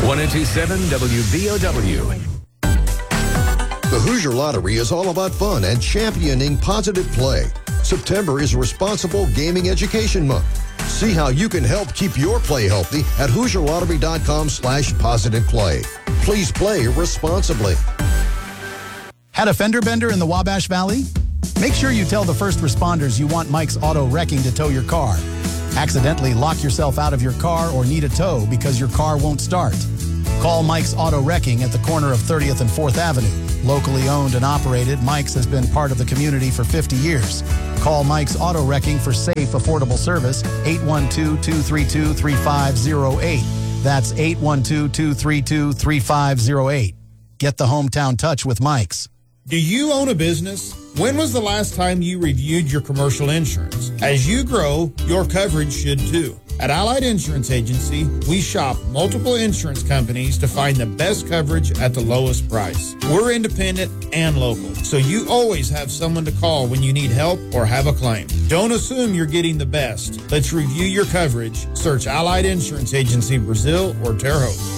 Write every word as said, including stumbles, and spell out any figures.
one oh two seven W V O W. The Hoosier Lottery is all about fun and championing positive play. September is Responsible Gaming Education Month. See how you can help keep your play healthy at Hoosier Lottery dot com slash positive play. Please play responsibly. Had a fender bender in the Wabash Valley? Make sure you tell the first responders you want Mike's Auto Wrecking to tow your car. Accidentally lock yourself out of your car or need a tow because your car won't start. Call Mike's Auto Wrecking at the corner of thirtieth and fourth Avenue. Locally owned and operated, Mike's has been part of the community for fifty years. Call Mike's Auto Wrecking for safe, affordable service, eight one two, two three two, three five zero eight. That's eight one two, two three two, three five zero eight. Get the hometown touch with Mike's. Do you own a business? When was the last time you reviewed your commercial insurance? As you grow, your coverage should too. At Allied Insurance Agency, we shop multiple insurance companies to find the best coverage at the lowest price. We're independent and local, so you always have someone to call when you need help or have a claim. Don't assume you're getting the best. Let's review your coverage. Search Allied Insurance Agency Brazil or Terre Haute.